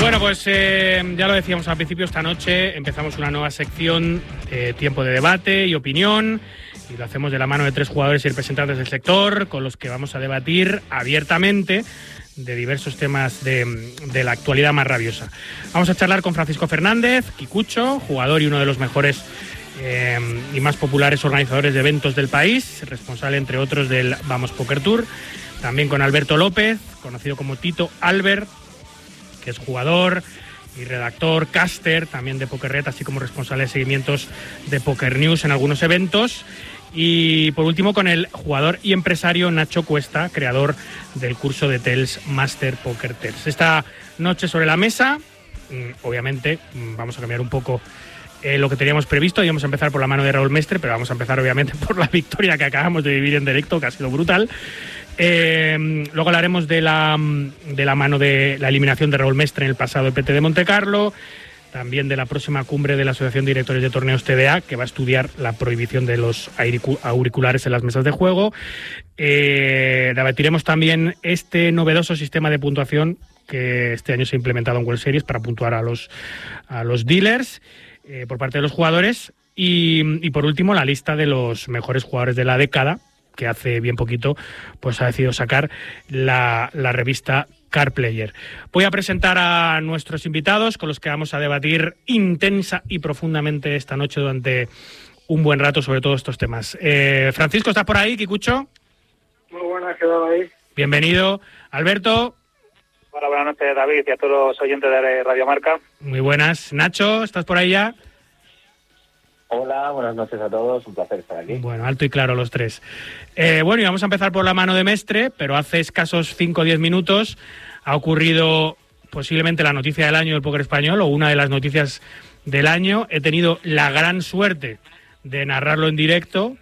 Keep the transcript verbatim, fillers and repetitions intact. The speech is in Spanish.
Bueno, pues eh, ya lo decíamos al principio, esta noche empezamos una nueva sección, eh, tiempo de debate y opinión, y lo hacemos de la mano de tres jugadores y representantes del sector, con los que vamos a debatir abiertamente de diversos temas de, de la actualidad más rabiosa. Vamos a charlar con Francisco Fernández, Kikucho, jugador y uno de los mejores eh, y más populares organizadores de eventos del país, responsable entre otros del Vamos Poker Tour. También con Alberto López, conocido como Tito Albert, que es jugador y redactor, caster, también de Poker Red, así como responsable de seguimientos de Poker News en algunos eventos. Y por último con el jugador y empresario Nacho Cuesta, creador del curso de Tels Master Poker Tels. Esta noche sobre la mesa, obviamente vamos a cambiar un poco eh, lo que teníamos previsto, y vamos a empezar por la mano de Raúl Mestre, pero vamos a empezar obviamente por la victoria que acabamos de vivir en directo, que ha sido brutal. Eh, luego hablaremos de la, de la mano de la eliminación de Raúl Mestre en el pasado E P T de Montecarlo, también de la próxima cumbre de la Asociación de Directores de Torneos T D A, que va a estudiar la prohibición de los auriculares en las mesas de juego. Eh, debatiremos también este novedoso sistema de puntuación que este año se ha implementado en World Series para puntuar a los, a los dealers eh, por parte de los jugadores. Y, y por último, la lista de los mejores jugadores de la década, que hace bien poquito pues ha decidido sacar la, la revista Card Player. Voy a presentar a nuestros invitados, con los que vamos a debatir intensa y profundamente esta noche durante un buen rato sobre todos estos temas. Eh, Francisco, ¿estás por ahí, Kikucho? Muy buenas, quedado ahí. Bienvenido. Alberto. Hola, buenas noches, David, y a todos los oyentes de Radio Marca. Muy buenas. Nacho, ¿estás por ahí ya? Hola, buenas noches a todos, un placer estar aquí. Bueno, alto y claro los tres. Eh, bueno, y vamos a empezar por la mano de Mestre, pero hace escasos cinco o diez minutos ha ocurrido posiblemente la noticia del año del póker español, o una de las noticias del año. He tenido la gran suerte de narrarlo en directo,